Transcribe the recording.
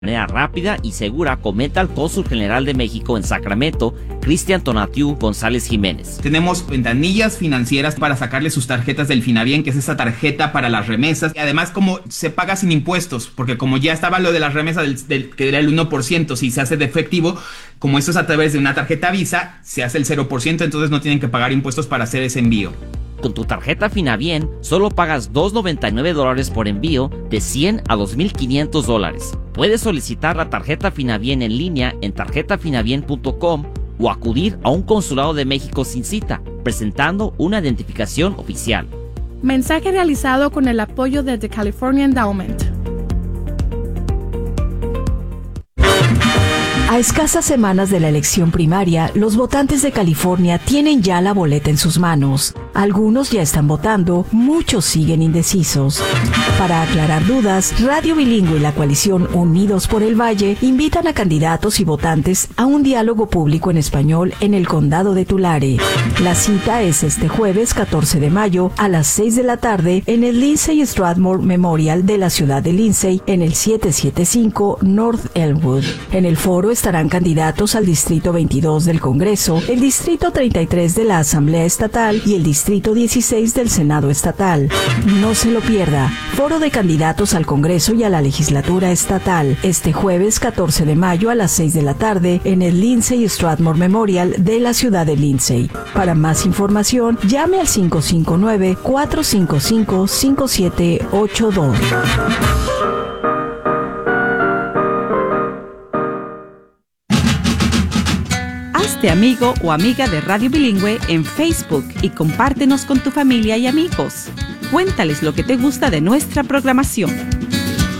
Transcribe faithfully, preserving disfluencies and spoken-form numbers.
manera rápida y segura, comenta el cónsul general de México en Sacramento, Cristian Tonatiu González Jiménez. Tenemos ventanillas financieras para sacarle sus tarjetas del Finabien, que es esa tarjeta para las remesas. Y además, como se paga sin impuestos, porque como ya estaba lo de las remesas del, del, que era el uno por ciento, si se hace de efectivo, como esto es a través de una tarjeta Visa, se hace el cero por ciento, entonces no tienen que pagar impuestos para hacer ese envío. Con tu tarjeta Finabien, solo pagas dos noventa y nueve dólares por envío de cien a dos mil quinientos dólares. Puedes solicitar la tarjeta Finabien en línea en tarjeta finabien punto com o acudir a un consulado de México sin cita, presentando una identificación oficial. Mensaje realizado con el apoyo de The California Endowment. A escasas semanas de la elección primaria, los votantes de California tienen ya la boleta en sus manos. Algunos ya están votando, muchos siguen indecisos. Para aclarar dudas, Radio Bilingüe y la coalición Unidos por el Valle invitan a candidatos y votantes a un diálogo público en español en el condado de Tulare. La cita es este jueves catorce de mayo a las seis de la tarde en el Lindsay Strathmore Memorial de la ciudad de Lindsay en el setecientos setenta y cinco North Elmwood. En el foro estarán candidatos al Distrito veintidós del Congreso, el Distrito treinta y tres de la Asamblea Estatal y el Distrito dieciséis del Senado Estatal. No se lo pierda. Foro de candidatos al Congreso y a la Legislatura Estatal, este jueves catorce de mayo a las seis de la tarde en el Lindsay Strathmore Memorial de la ciudad de Lindsay. Para más información, llame al cinco cinco nueve, cuatro cinco cinco, cinco siete ocho dos. Hazte amigo o amiga de Radio Bilingüe en Facebook y compártenos con tu familia y amigos. Cuéntales lo que te gusta de nuestra programación.